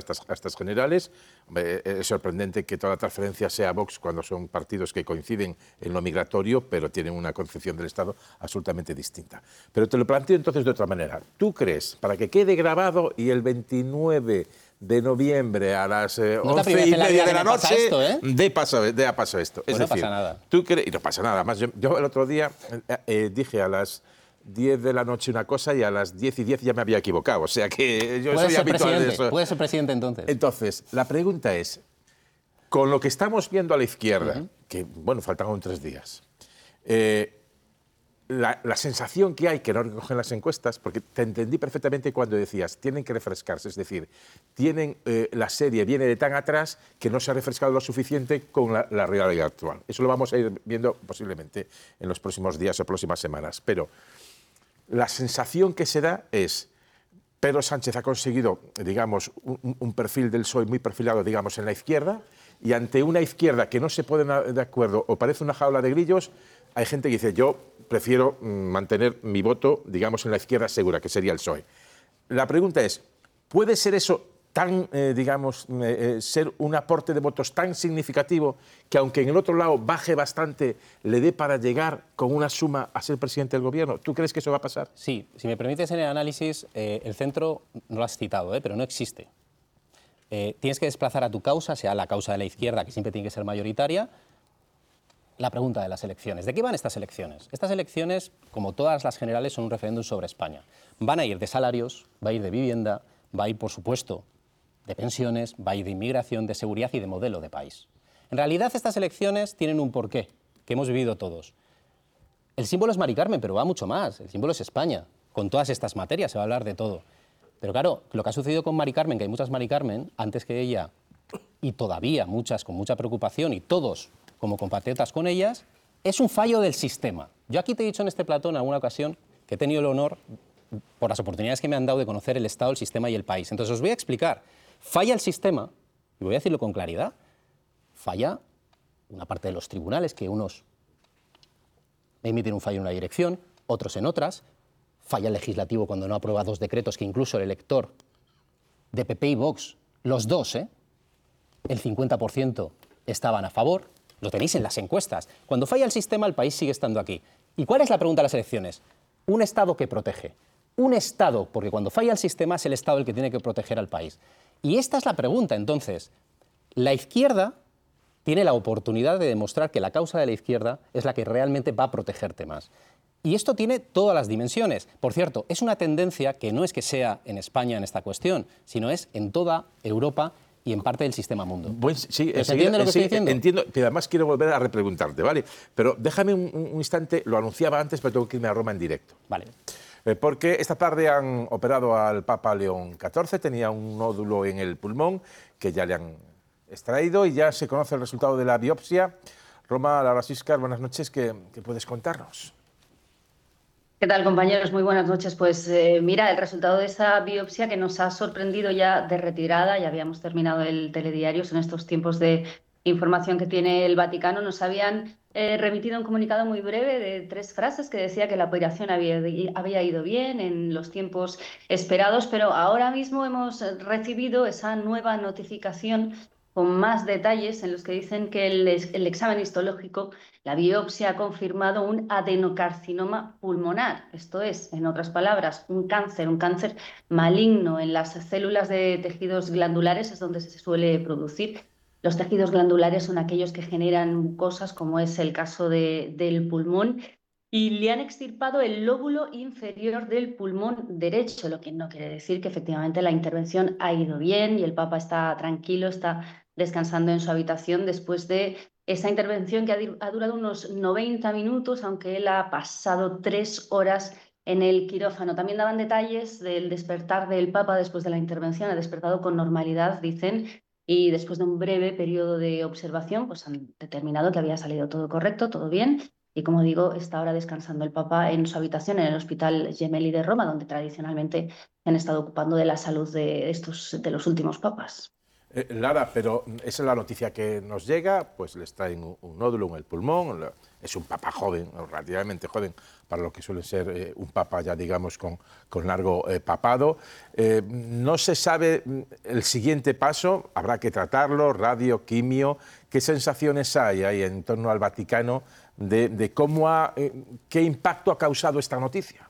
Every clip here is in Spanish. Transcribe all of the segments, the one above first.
a estas generales. Es sorprendente que toda la transferencia sea a Vox cuando son partidos que coinciden en lo migratorio, pero tienen una concepción del Estado absolutamente distinta. Pero te lo planteo entonces de otra manera. ¿Tú crees, para que quede grabado y el 29 de noviembre a las 11:30 de la noche dé paso a esto? Es Pues no decir, pasa nada. ¿tú crees? Y no pasa nada. Además, yo el otro día dije a las 10 de la noche una cosa y a las 10:10 ya me había equivocado. O sea que yo soy habitual de eso. Puedes ser presidente entonces. Entonces, la pregunta es, con lo que estamos viendo a la izquierda, que, bueno, faltan aún 3 días, la sensación que hay, que no recogen las encuestas, porque te entendí perfectamente cuando decías, tienen que refrescarse, es decir, la serie viene de tan atrás que no se ha refrescado lo suficiente con la realidad actual. Eso lo vamos a ir viendo posiblemente en los próximos días o próximas semanas. Pero la sensación que se da es, Pedro Sánchez ha conseguido, digamos, un perfil del PSOE muy perfilado, digamos, en la izquierda, y ante una izquierda que no se pone de acuerdo o parece una jaula de grillos, hay gente que dice, yo prefiero mantener mi voto, digamos, en la izquierda segura, que sería el PSOE. La pregunta es, ¿puede ser eso tan, ser un aporte de votos tan significativo que aunque en el otro lado baje bastante, le dé para llegar con una suma a ser presidente del gobierno? ¿Tú crees que eso va a pasar? Sí, si me permites en el análisis, el centro no lo has citado, pero no existe. Tienes que desplazar a tu causa, sea la causa de la izquierda, que siempre tiene que ser mayoritaria, la pregunta de las elecciones. ¿De qué van estas elecciones? Estas elecciones, como todas las generales, son un referéndum sobre España. Van a ir de salarios, va a ir de vivienda, va a ir, por supuesto, de pensiones, va a ir de inmigración, de seguridad y de modelo de país. En realidad, estas elecciones tienen un porqué, que hemos vivido todos. El símbolo es Mari Carmen, pero va mucho más. El símbolo es España. Con todas estas materias se va a hablar de todo. Pero claro, lo que ha sucedido con Mari Carmen, que hay muchas Mari Carmen, antes que ella, y todavía muchas con mucha preocupación, y todos como compatriotas con ellas, es un fallo del sistema. Yo aquí te he dicho en este plató en alguna ocasión que he tenido el honor, por las oportunidades que me han dado, de conocer el Estado, el sistema y el país. Entonces os voy a explicar. Falla el sistema, y voy a decirlo con claridad, falla una parte de los tribunales, que unos emiten un fallo en una dirección, otros en otras, falla el legislativo cuando no aprueba 2 decretos que incluso el elector de PP y Vox, los dos, el 50% estaban a favor, lo tenéis en las encuestas. Cuando falla el sistema, el país sigue estando aquí. ¿Y cuál es la pregunta de las elecciones? Un Estado que protege. Un Estado, porque cuando falla el sistema es el Estado el que tiene que proteger al país. Y esta es la pregunta, entonces. La izquierda tiene la oportunidad de demostrar que la causa de la izquierda es la que realmente va a protegerte más. Y esto tiene todas las dimensiones. Por cierto, es una tendencia que no es que sea en España en esta cuestión, sino es en toda Europa y en parte del sistema mundo. Pues sí, ¿Se entiende lo que estoy diciendo? Entiendo, pero además quiero volver a repreguntarte, ¿vale? Pero déjame un instante, lo anunciaba antes, pero tengo que irme a Roma en directo. Vale. Porque esta tarde han operado al Papa León XIV, tenía un nódulo en el pulmón que ya le han extraído y ya se conoce el resultado de la biopsia. Roma, Laura Siscar, buenas noches, ¿qué puedes contarnos? ¿Qué tal, compañeros? Muy buenas noches. Pues mira, el resultado de esa biopsia que nos ha sorprendido ya de retirada, ya habíamos terminado el telediario, son estos tiempos de información que tiene el Vaticano, nos habían remitido un comunicado muy breve de 3 frases que decía que la operación había ido bien en los tiempos esperados, pero ahora mismo hemos recibido esa nueva notificación con más detalles en los que dicen que el examen histológico, la biopsia, ha confirmado un adenocarcinoma pulmonar. Esto es, en otras palabras, un cáncer maligno en las células de tejidos glandulares, es donde se suele producir. Los tejidos glandulares son aquellos que generan mucosas, como es el caso del pulmón, y le han extirpado el lóbulo inferior del pulmón derecho, lo que no quiere decir que efectivamente la intervención ha ido bien y el Papa está tranquilo, está descansando en su habitación después de esa intervención que ha durado unos 90 minutos, aunque él ha pasado 3 horas en el quirófano. También daban detalles del despertar del Papa después de la intervención. Ha despertado con normalidad, dicen, y después de un breve periodo de observación, pues han determinado que había salido todo correcto, todo bien. Y como digo, está ahora descansando el Papa en su habitación en el Hospital Gemelli de Roma, donde tradicionalmente se han estado ocupando de la salud de los últimos papas. Lara, pero esa es la noticia que nos llega, pues les traen un nódulo en el pulmón, es un papa joven, relativamente joven, para lo que suele ser un papa ya digamos con largo papado. No se sabe el siguiente paso, habrá que tratarlo, radio, quimio. ¿Qué sensaciones hay ahí en torno al Vaticano de qué impacto ha causado esta noticia?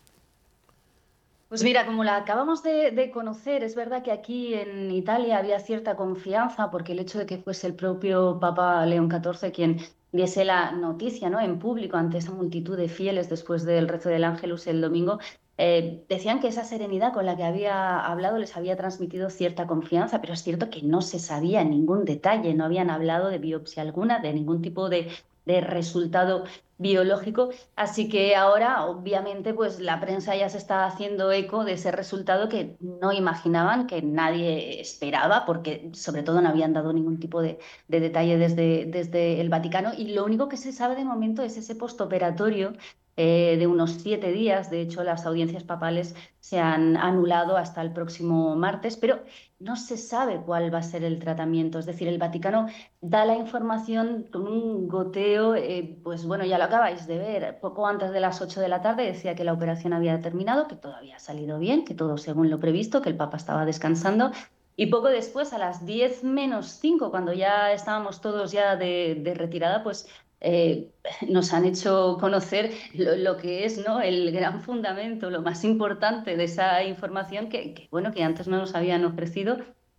Pues mira, como la acabamos de conocer, es verdad que aquí en Italia había cierta confianza porque el hecho de que fuese el propio Papa León XIV quien diese la noticia, ¿no?, en público ante esa multitud de fieles después del rezo del Ángelus el domingo, decían que esa serenidad con la que había hablado les había transmitido cierta confianza, pero es cierto que no se sabía ningún detalle, no habían hablado de biopsia alguna, de ningún tipo de resultado biológico, así que ahora obviamente pues la prensa ya se está haciendo eco de ese resultado que no imaginaban, que nadie esperaba, porque sobre todo no habían dado ningún tipo de detalle desde el Vaticano, y lo único que se sabe de momento es ese postoperatorio de unos 7 días. De hecho, las audiencias papales se han anulado hasta el próximo martes, pero no se sabe cuál va a ser el tratamiento. Es decir, el Vaticano da la información con un goteo, pues bueno, ya lo acabáis de ver, poco antes de las 8 de la tarde decía que la operación había terminado, que todo había salido bien, que todo según lo previsto, que el Papa estaba descansando. Y poco después, a las 10 menos 5, cuando ya estábamos todos ya de retirada, pues nos han hecho conocer lo que es, ¿no?, el gran fundamento, lo más importante de esa información bueno, que antes no nos habían ofrecido.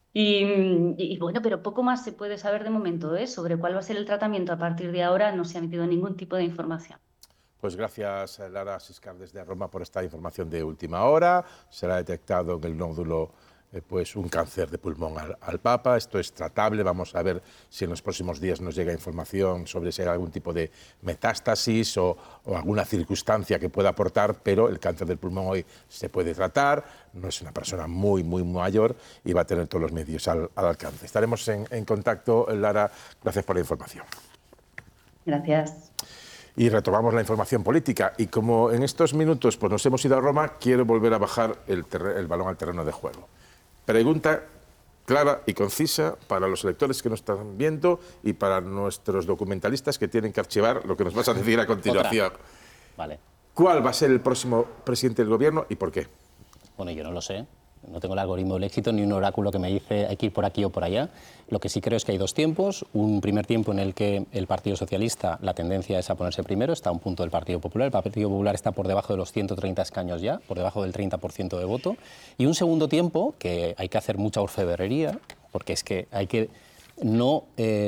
Y bueno, pero poco más se puede saber de momento, ¿eh? Sobre cuál va a ser el tratamiento. A partir de ahora no se ha emitido ningún tipo de información. Pues gracias, Lara Siscar, desde Roma, por esta información de última hora. Será detectado en el nódulo pues un cáncer de pulmón al Papa. Esto es tratable. Vamos a ver si en los próximos días nos llega información sobre si hay algún tipo de metástasis o alguna circunstancia que pueda aportar, pero el cáncer del pulmón hoy se puede tratar. No es una persona muy mayor y va a tener todos los medios al alcance. Estaremos en contacto, Lara. Gracias por la información. Gracias. Y retomamos la información política. Y como en estos minutos pues, nos hemos ido a Roma, quiero volver a bajar el balón al terreno de juego. Pregunta clara y concisa para los electores que nos están viendo y para nuestros documentalistas que tienen que archivar lo que nos vas a decir a continuación. Vale. ¿Cuál va a ser el próximo presidente del gobierno y por qué? Bueno, yo no lo sé. No tengo el algoritmo del éxito ni un oráculo que me dice hay que ir por aquí o por allá. Lo que sí creo es que hay dos tiempos. Un primer tiempo en el que el Partido Socialista, la tendencia es a ponerse primero, está a un punto del Partido Popular. El Partido Popular está por debajo de los 130 escaños ya, por debajo del 30% de voto. Y un segundo tiempo, que hay que hacer mucha orfebrería, porque es que hay que no...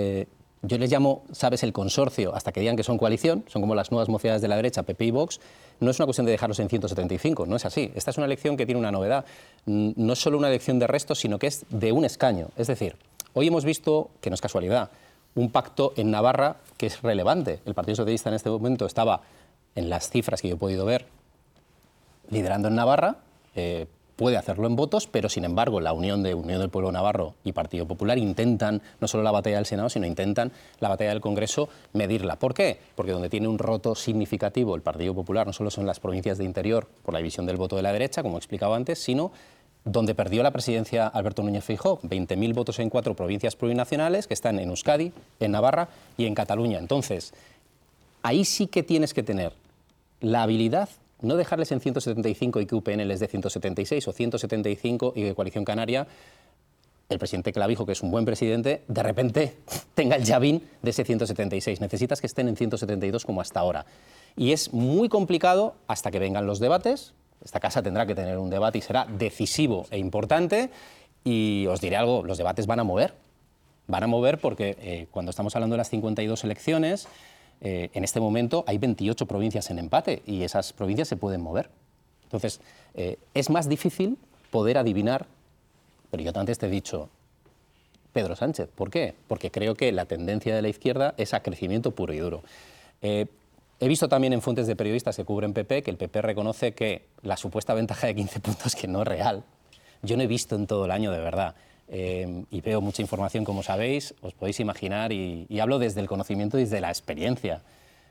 yo les llamo, ¿sabes?, el consorcio, hasta que digan que son coalición, son como las nuevas mocedades de la derecha, PP y Vox. No es una cuestión de dejarlos en 175, no es así. Esta es una elección que tiene una novedad. No es solo una elección de restos, sino que es de un escaño. Es decir, hoy hemos visto, que no es casualidad, un pacto en Navarra que es relevante. El Partido Socialista en este momento estaba, en las cifras que yo he podido ver, liderando en Navarra. Puede hacerlo en votos, pero sin embargo la Unión del Pueblo Navarro y Partido Popular intentan, no solo la batalla del Senado, sino intentan la batalla del Congreso medirla. ¿Por qué? Porque donde tiene un roto significativo el Partido Popular no solo son las provincias de interior por la división del voto de la derecha, como he explicado antes, sino donde perdió la presidencia Alberto Núñez Feijóo, 20.000 votos en 4 provincias plurinacionales que están en Euskadi, en Navarra y en Cataluña. Entonces, ahí sí que tienes que tener la habilidad, no dejarles en 175 y que UPN les dé 176 o 175 y que Coalición Canaria, el presidente Clavijo, que es un buen presidente, de repente tenga el llavín de ese 176. Necesitas que estén en 172 como hasta ahora. Y es muy complicado hasta que vengan los debates. Esta casa tendrá que tener un debate y será decisivo e importante. Y os diré algo, los debates van a mover. Van a mover porque cuando estamos hablando de las 52 elecciones... en este momento hay 28 provincias en empate y esas provincias se pueden mover. Entonces, es más difícil poder adivinar, pero yo antes te he dicho, Pedro Sánchez. ¿Por qué? Porque creo que la tendencia de la izquierda es a crecimiento puro y duro. He visto también en fuentes de periodistas que cubren PP que el PP reconoce que la supuesta ventaja de 15 puntos que no es real. Yo no he visto en todo el año, de verdad. Y veo mucha información, como sabéis, os podéis imaginar, y hablo desde el conocimiento y desde la experiencia.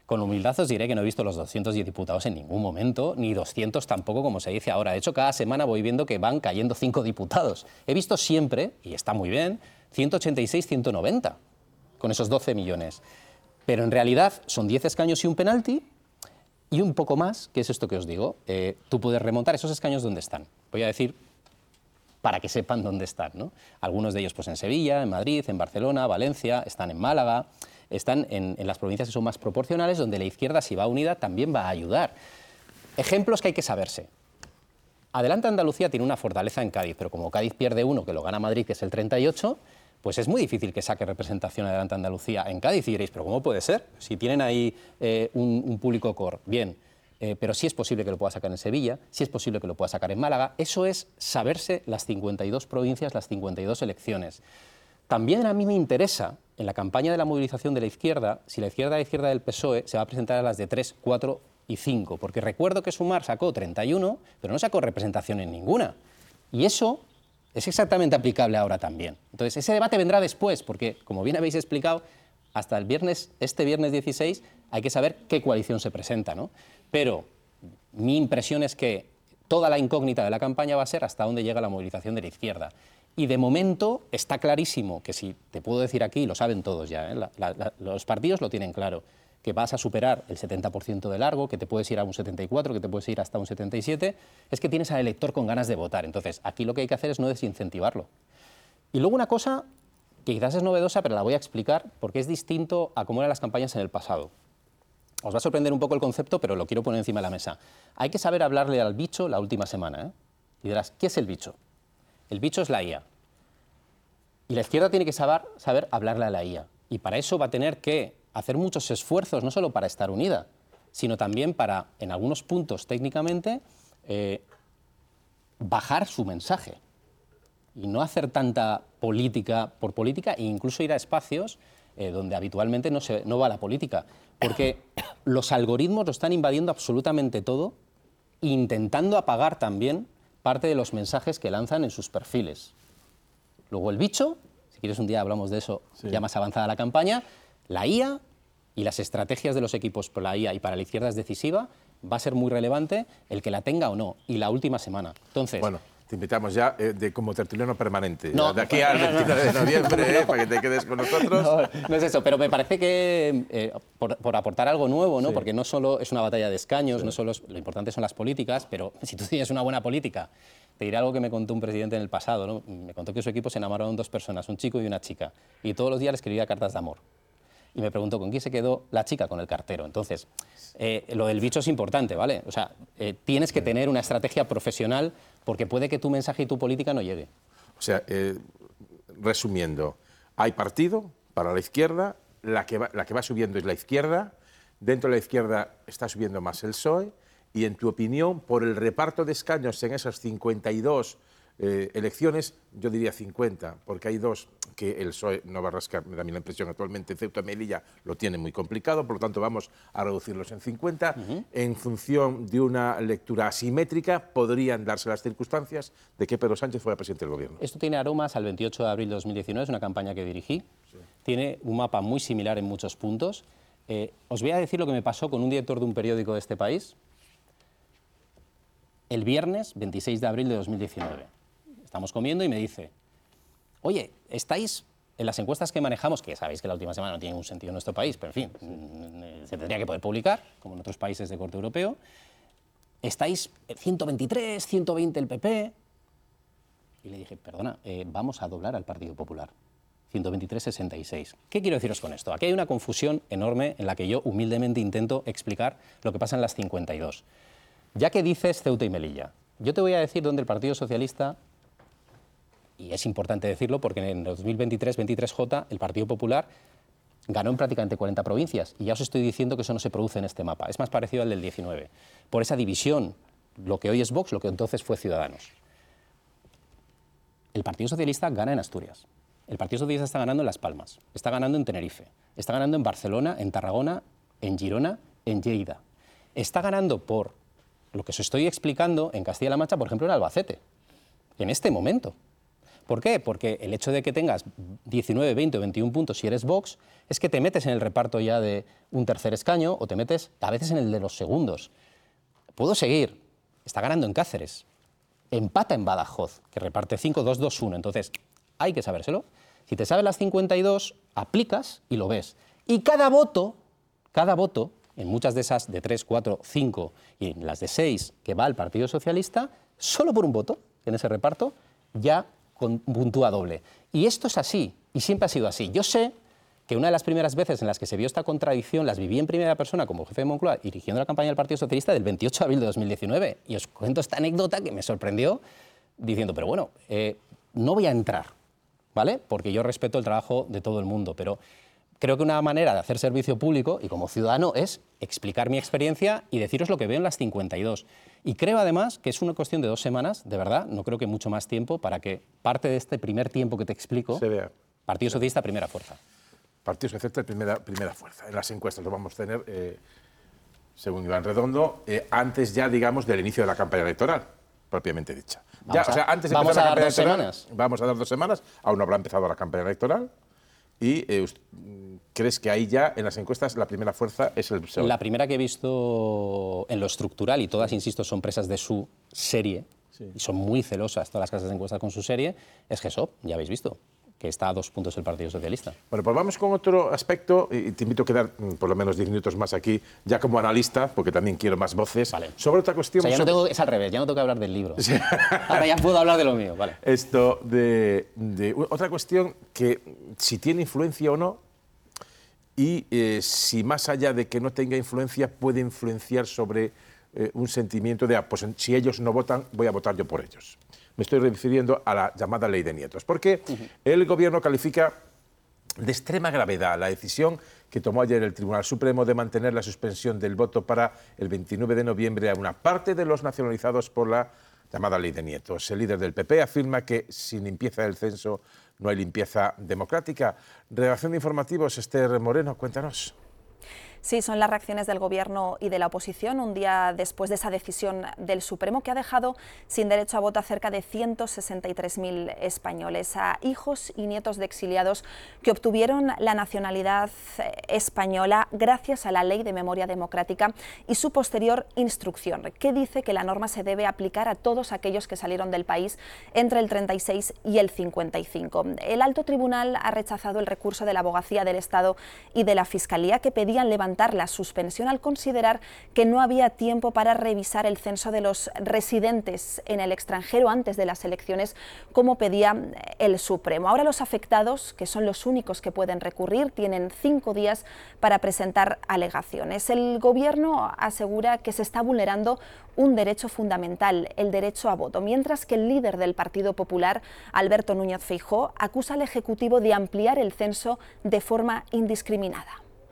Con humildad os diré que no he visto los 210 diputados en ningún momento, ni 200 tampoco, como se dice ahora. De hecho, cada semana voy viendo que van cayendo 5 diputados. He visto siempre, y está muy bien, 186, 190, con esos 12 millones. Pero en realidad son 10 escaños y un penalti, y un poco más, que es esto que os digo. Tú puedes remontar esos escaños donde están. Voy a decir para que sepan dónde están, ¿no? Algunos de ellos pues en Sevilla, en Madrid, en Barcelona, Valencia, están en Málaga, están en las provincias que son más proporcionales, donde la izquierda, si va unida, también va a ayudar. Ejemplos que hay que saberse. Adelante Andalucía tiene una fortaleza en Cádiz, pero como Cádiz pierde uno, que lo gana Madrid, que es el 38, pues es muy difícil que saque representación Adelante Andalucía en Cádiz. Y diréis, ¿pero cómo puede ser? Si tienen ahí un público core. Bien, pero sí es posible que lo pueda sacar en Sevilla, sí es posible que lo pueda sacar en Málaga. Eso es saberse las 52 provincias, las 52 elecciones. También a mí me interesa, en la campaña de la movilización de la izquierda, si la izquierda del PSOE se va a presentar a las de 3, 4 y 5, porque recuerdo que Sumar sacó 31, pero no sacó representación en ninguna. Y eso es exactamente aplicable ahora también. Entonces, ese debate vendrá después, porque, como bien habéis explicado, hasta el viernes, este viernes 16, hay que saber qué coalición se presenta, ¿no? Pero mi impresión es que toda la incógnita de la campaña va a ser hasta dónde llega la movilización de la izquierda. Y de momento está clarísimo, que si te puedo decir aquí, lo saben todos ya, ¿eh? Los partidos lo tienen claro, que vas a superar el 70% de largo, que te puedes ir a un 74, que te puedes ir hasta un 77, es que tienes al elector con ganas de votar. Entonces, aquí lo que hay que hacer es no desincentivarlo. Y luego una cosa que quizás es novedosa, pero la voy a explicar, porque es distinto a cómo eran las campañas en el pasado. Os va a sorprender un poco el concepto, pero lo quiero poner encima de la mesa. Hay que saber hablarle al bicho la última semana, ¿eh? Y dirás, ¿qué es el bicho? El bicho es la IA. Y la izquierda tiene que saber hablarle a la IA. Y para eso va a tener que hacer muchos esfuerzos, no solo para estar unida, sino también para, en algunos puntos técnicamente, bajar su mensaje. Y no hacer tanta política por política e incluso ir a espacios donde habitualmente no va la política. Porque los algoritmos lo están invadiendo absolutamente todo, intentando apagar también parte de los mensajes que lanzan en sus perfiles. Luego el bicho, si quieres un día hablamos de eso, sí, ya más avanzada la campaña, la IA y las estrategias de los equipos por la IA y para la izquierda es decisiva, va a ser muy relevante el que la tenga o no, y la última semana. Entonces, bueno, te invitamos ya como tertuliano permanente, no, de aquí al 29 de noviembre, para que te quedes con nosotros. No es eso, pero me parece que, por aportar algo nuevo, ¿no? Sí. Porque no solo es una batalla de escaños, sí, no solo lo importante son las políticas, pero si tú tienes una buena política, te diré algo que me contó un presidente en el pasado, ¿no? Me contó que su equipo se enamoraron 2 personas, un chico y una chica, y todos los días le escribía cartas de amor. Y me preguntó, ¿con quién se quedó la chica? Con el cartero. Entonces, lo del bicho es importante, ¿vale? O sea, tienes que tener una estrategia profesional porque puede que tu mensaje y tu política no llegue. O sea, resumiendo, hay partido para la izquierda, la que va subiendo es la izquierda, dentro de la izquierda está subiendo más el PSOE, y en tu opinión, por el reparto de escaños en esas 52 elecciones, yo diría 50, porque hay 2 que el PSOE no va a rascar, me da a mí la impresión actualmente, Ceuta y Melilla lo tiene muy complicado, por lo tanto vamos a reducirlos en 50. En función de una lectura asimétrica, podrían darse las circunstancias de que Pedro Sánchez fuera presidente del Gobierno. Esto tiene aromas al 28 de abril de 2019, es una campaña que dirigí, sí, tiene un mapa muy similar en muchos puntos. Os voy a decir lo que me pasó con un director de un periódico de este país el viernes 26 de abril de 2019. Estamos comiendo y me dice, oye, estáis en las encuestas que manejamos, que sabéis que la última semana no tiene ningún sentido en nuestro país, pero en fin, se tendría que poder publicar, como en otros países de corte europeo, estáis 123, 120 el PP, y le dije, perdona, vamos a doblar al Partido Popular, 123-66. ¿Qué quiero deciros con esto? Aquí hay una confusión enorme en la que yo humildemente intento explicar lo que pasa en las 52. Ya que dices Ceuta y Melilla, yo te voy a decir dónde el Partido Socialista, y es importante decirlo porque en el 2023-23J el Partido Popular ganó en prácticamente 40 provincias y ya os estoy diciendo que eso no se produce en este mapa, es más parecido al del 19, por esa división, lo que hoy es Vox, lo que entonces fue Ciudadanos. El Partido Socialista gana en Asturias, el Partido Socialista está ganando en Las Palmas, está ganando en Tenerife, está ganando en Barcelona, en Tarragona, en Girona, en Lleida, está ganando por lo que os estoy explicando en Castilla-La Mancha, por ejemplo, en Albacete, en este momento. ¿Por qué? Porque el hecho de que tengas 19, 20 o 21 puntos si eres Vox, es que te metes en el reparto ya de un tercer escaño o te metes a veces en el de los segundos. Puedo seguir. Está ganando en Cáceres. Empata en Badajoz, que reparte 5-2-2-1. Entonces, hay que sabérselo. Si te sabes las 52, aplicas y lo ves. Y cada voto, en muchas de esas de 3, 4, 5 y en las de 6 que va al Partido Socialista, solo por un voto en ese reparto, ya puntúa doble. Y esto es así, y siempre ha sido así. Yo sé que una de las primeras veces en las que se vio esta contradicción las viví en primera persona como jefe de Moncloa dirigiendo la campaña del Partido Socialista del 28 de abril de 2019. Y os cuento esta anécdota que me sorprendió diciendo, pero bueno, no voy a entrar, ¿vale? Porque yo respeto el trabajo de todo el mundo, pero creo que una manera de hacer servicio público y como ciudadano es explicar mi experiencia y deciros lo que veo en las 52. Y creo además que es una cuestión de 2 semanas, de verdad, no creo que mucho más tiempo para que parte de este primer tiempo que te explico, se vea. Partido Socialista, primera fuerza. Partido Socialista, primera fuerza. En las encuestas lo vamos a tener, según Iván Redondo, antes ya, digamos, del inicio de la campaña electoral, propiamente dicha. Antes de empezar la campaña electoral, vamos a dar 2 semanas, aún no habrá empezado la campaña electoral. ¿Y crees que ahí ya, en las encuestas, la primera fuerza es el PSOE? La primera que he visto en lo estructural, y todas, insisto, son presas de su serie, y son muy celosas todas las casas de encuestas con su serie, es GESOP, ya habéis visto, que está a 2 puntos el Partido Socialista. Bueno, pues vamos con otro aspecto, y te invito a quedar por lo menos 10 minutos más aquí, ya como analista, porque también quiero más voces, vale. Sobre otra cuestión... O sea, es al revés, ya no tengo que hablar del libro. Sí. Ahora ya puedo hablar de lo mío, vale. Esto de otra cuestión que, si tiene influencia o no, y si más allá de que no tenga influencia, puede influenciar sobre un sentimiento de, pues si ellos no votan, voy a votar yo por ellos. Me estoy refiriendo a la llamada ley de nietos, porque el Gobierno califica de extrema gravedad la decisión que tomó ayer el Tribunal Supremo de mantener la suspensión del voto para el 29 de noviembre a una parte de los nacionalizados por la llamada ley de nietos. El líder del PP afirma que sin limpieza del censo no hay limpieza democrática. Redacción de informativos, Esther Moreno, cuéntanos. Sí, son las reacciones del Gobierno y de la oposición un día después de esa decisión del Supremo que ha dejado sin derecho a voto a cerca de 163.000 españoles, a hijos y nietos de exiliados que obtuvieron la nacionalidad española gracias a la Ley de Memoria Democrática y su posterior instrucción, que dice que la norma se debe aplicar a todos aquellos que salieron del país entre el 36 y el 55. El alto tribunal ha rechazado el recurso de la Abogacía del Estado y de la Fiscalía que pedían levantar la suspensión al considerar que no había tiempo para revisar el censo de los residentes en el extranjero antes de las elecciones, como pedía el Supremo. Ahora los afectados, que son los únicos que pueden recurrir, tienen 5 días para presentar alegaciones. El Gobierno asegura que se está vulnerando un derecho fundamental, el derecho a voto, mientras que el líder del Partido Popular, Alberto Núñez Feijóo, acusa al Ejecutivo de ampliar el censo de forma indiscriminada.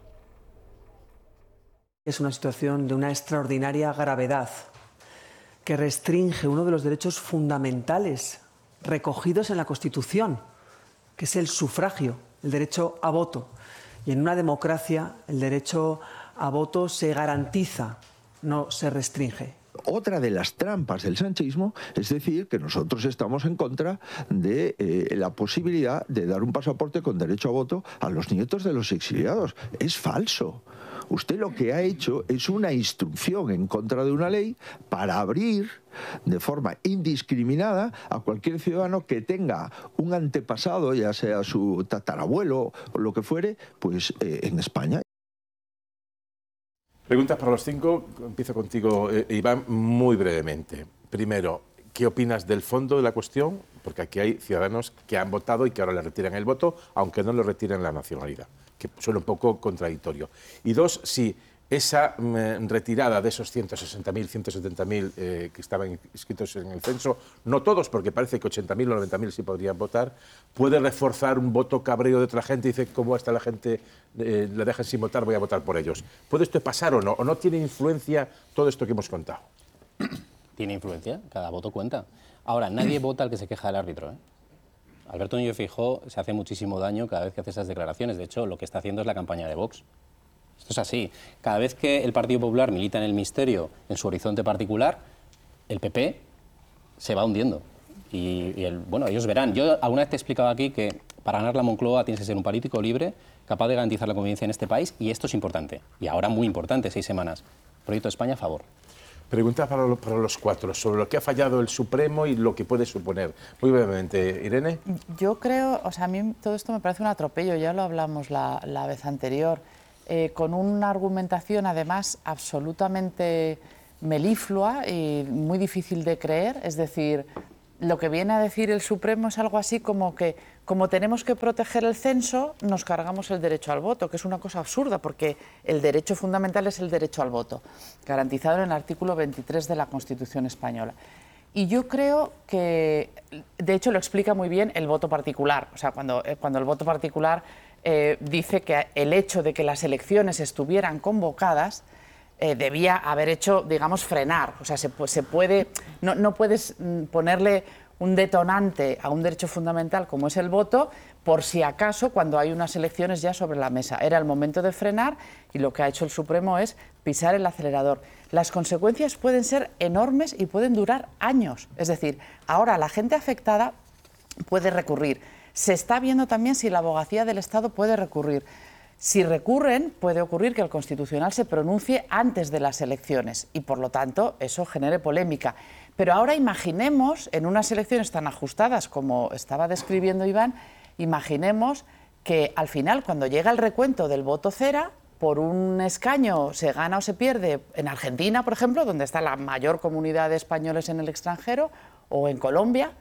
Es una situación de una extraordinaria gravedad que restringe uno de los derechos fundamentales recogidos en la Constitución, que es el sufragio, el derecho a voto. Y en una democracia el derecho a voto se garantiza, no se restringe. Otra de las trampas del sanchismo es decir que nosotros estamos en contra de la posibilidad de dar un pasaporte con derecho a voto a los nietos de los exiliados. Es falso. Usted lo que ha hecho es una instrucción en contra de una ley para abrir de forma indiscriminada a cualquier ciudadano que tenga un antepasado, ya sea su tatarabuelo o lo que fuere, pues en España. Preguntas para los 5. Empiezo contigo, Iván, muy brevemente. Primero, ¿qué opinas del fondo de la cuestión? Porque aquí hay ciudadanos que han votado y que ahora le retiran el voto, aunque no le retiren la nacionalidad, que suena un poco contradictorio. Y 2, si esa retirada de esos 160.000, 170.000 que estaban inscritos en el censo, no todos, porque parece que 80.000 o 90.000 sí podrían votar, puede reforzar un voto cabreo de otra gente y dice, ¿cómo está la gente? La dejan sin votar, voy a votar por ellos. ¿Puede esto pasar o no? ¿O no tiene influencia todo esto que hemos contado? Tiene influencia, cada voto cuenta. Ahora, nadie vota al que se queja del árbitro, ¿eh? Alberto Núñez Feijóo se hace muchísimo daño cada vez que hace esas declaraciones. De hecho, lo que está haciendo es la campaña de Vox. Esto es así. Cada vez que el Partido Popular milita en el misterio, en su horizonte particular, el PP se va hundiendo. Bueno, ellos verán. Yo alguna vez te he explicado aquí que para ganar la Moncloa tienes que ser un político libre, capaz de garantizar la convivencia en este país, y esto es importante. Y ahora muy importante, 6 semanas. Proyecto de España a favor. Pregunta para los cuatro sobre lo que ha fallado el Supremo y lo que puede suponer. Muy brevemente, Irene. Yo creo, o sea, a mí todo esto me parece un atropello, ya lo hablamos la vez anterior, con una argumentación además absolutamente meliflua y muy difícil de creer. Es decir, lo que viene a decir el Supremo es algo así como que, como tenemos que proteger el censo, nos cargamos el derecho al voto, que es una cosa absurda, porque el derecho fundamental es el derecho al voto, garantizado en el artículo 23 de la Constitución española. Y yo creo que, de hecho, lo explica muy bien el voto particular. O sea, cuando el voto particular dice que el hecho de que las elecciones estuvieran convocadas debía haber hecho, digamos, frenar. O sea, no puedes ponerle un detonante a un derecho fundamental como es el voto, por si acaso cuando hay unas elecciones ya sobre la mesa. Era el momento de frenar y lo que ha hecho el Supremo es pisar el acelerador. Las consecuencias pueden ser enormes y pueden durar años. Es decir, ahora la gente afectada puede recurrir. Se está viendo también si la Abogacía del Estado puede recurrir. Si recurren, puede ocurrir que el Constitucional se pronuncie antes de las elecciones y, por lo tanto, eso genere polémica. Pero ahora imaginemos, en unas elecciones tan ajustadas como estaba describiendo Iván, imaginemos que al final, cuando llega el recuento del voto cera, por un escaño se gana o se pierde en Argentina, por ejemplo, donde está la mayor comunidad de españoles en el extranjero, o en Colombia,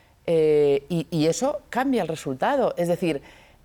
y eso cambia el resultado. Es decir,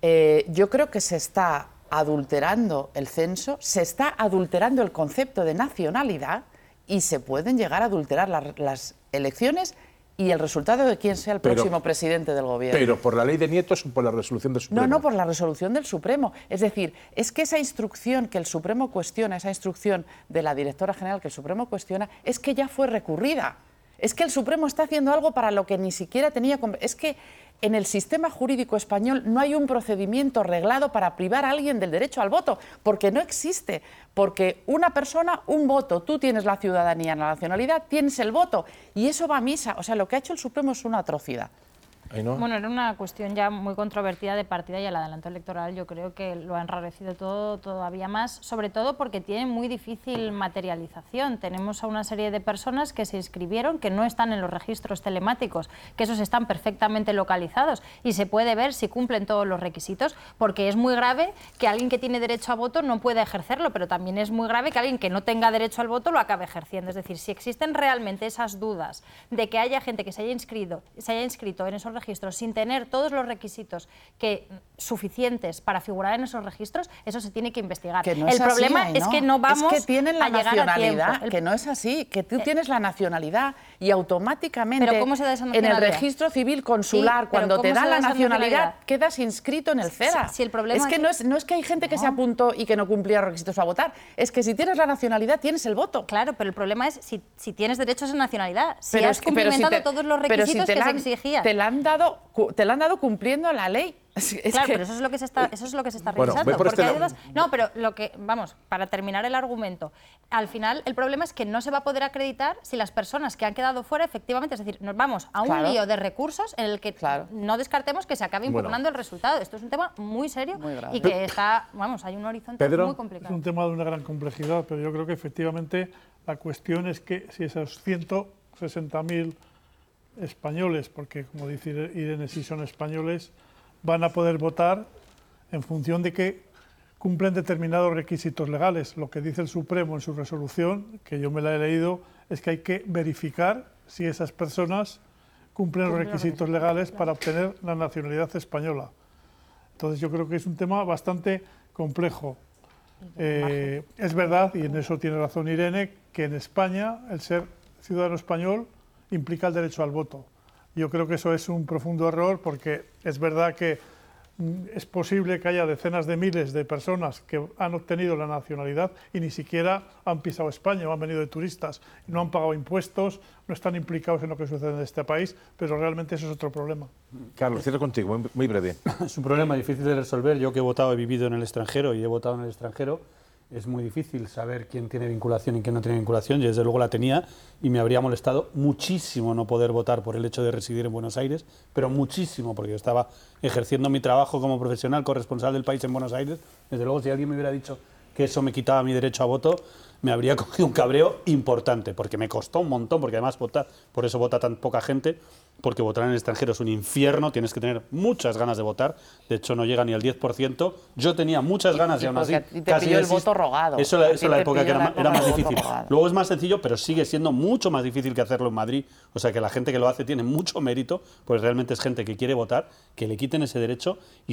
yo creo que se está adulterando el censo, se está adulterando el concepto de nacionalidad y se pueden llegar a adulterar las elecciones y el resultado de quién sea el próximo presidente del gobierno. ¿Pero por la ley de Nietos o por la resolución del Supremo? No, por la resolución del Supremo. Es decir, es que esa instrucción que el Supremo cuestiona, esa instrucción de la directora general que el Supremo cuestiona, es que ya fue recurrida. Es que el Supremo está haciendo algo para lo que ni siquiera tenía... Es que en el sistema jurídico español no hay un procedimiento reglado para privar a alguien del derecho al voto, porque no existe. Porque una persona, un voto, tú tienes la ciudadanía, la nacionalidad, tienes el voto, y eso va a misa. O sea, lo que ha hecho el Supremo es una atrocidad. Bueno, era una cuestión ya muy controvertida de partida y el adelanto electoral yo creo que lo ha enrarecido todo todavía más, sobre todo porque tiene muy difícil materialización. Tenemos a una serie de personas que se inscribieron, que no están en los registros telemáticos, que esos están perfectamente localizados y se puede ver si cumplen todos los requisitos, porque es muy grave que alguien que tiene derecho a voto no pueda ejercerlo, pero también es muy grave que alguien que no tenga derecho al voto lo acabe ejerciendo. Es decir, si existen realmente esas dudas de que haya gente que se haya inscrito en esos registros sin tener todos los requisitos suficientes para figurar en esos registros, eso se tiene que investigar. No el problema es que no vamos es que tienen la a llegar nacionalidad, a tiempo. Que no es así, que tú tienes la nacionalidad y automáticamente ¿Pero cómo se da esa en nacionalidad? el registro civil consular, Sí, cuando te dan la nacionalidad, quedas inscrito en el CERA. Si el problema es que no es que hay gente que se apuntó y que no cumplía los requisitos para votar, es que si tienes la nacionalidad tienes el voto. Claro, pero el problema es si tienes derecho a esa nacionalidad, si has cumplimentado todos los requisitos que se exigían. Te la han dado cumpliendo la ley. Claro, pero eso es lo que se está revisando. Porque hay dudas. No, pero para terminar el argumento, al final el problema es que no se va a poder acreditar si las personas que han quedado fuera efectivamente, es decir, nos vamos a un lío de recursos en el que no descartemos que se acabe impugnando el resultado. Esto es un tema muy serio y que hay un horizonte muy complicado. Es un tema de una gran complejidad, pero yo creo que efectivamente la cuestión es que si esos 160.000 españoles, porque como dice Irene, si son españoles, van a poder votar en función de que cumplen determinados requisitos legales. Lo que dice el Supremo en su resolución, que yo me la he leído, es que hay que verificar si esas personas cumplen los requisitos legales para obtener la nacionalidad española. Entonces yo creo que es un tema bastante complejo. Es verdad, y en eso tiene razón Irene, que en España el ser ciudadano español implica el derecho al voto. Yo creo que eso es un profundo error, porque es verdad que es posible que haya decenas de miles de personas que han obtenido la nacionalidad y ni siquiera han pisado España o han venido de turistas, no han pagado impuestos, no están implicados en lo que sucede en este país, pero realmente eso es otro problema. Carlos, cierro contigo, muy breve. Es un problema difícil de resolver. Yo que he votado, he vivido en el extranjero y he votado en el extranjero, es muy difícil saber quién tiene vinculación y quién no tiene vinculación. Yo desde luego la tenía y me habría molestado muchísimo no poder votar por el hecho de residir en Buenos Aires, pero muchísimo, porque yo estaba ejerciendo mi trabajo como profesional corresponsal del país en Buenos Aires. Desde luego, si alguien me hubiera dicho que eso me quitaba mi derecho a voto, me habría cogido un cabreo importante, porque me costó un montón, porque además por eso vota tan poca gente, porque votar en el extranjero es un infierno, tienes que tener muchas ganas de votar, de hecho no llega ni al 10%, yo tenía muchas ganas y aún así casi el voto rogado. Eso es la época que era más difícil. Luego es más sencillo, pero sigue siendo mucho más difícil que hacerlo en Madrid, o sea que la gente que lo hace tiene mucho mérito, pues realmente es gente que quiere votar, que le quiten ese derecho y